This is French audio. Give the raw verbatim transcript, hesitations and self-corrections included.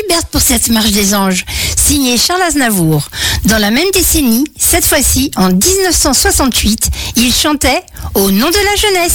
Berthe pour cette marche des anges, signé Charles Aznavour. Dans la même décennie, cette fois-ci en dix-neuf cent soixante-huit, il chantait « Au nom de la jeunesse ».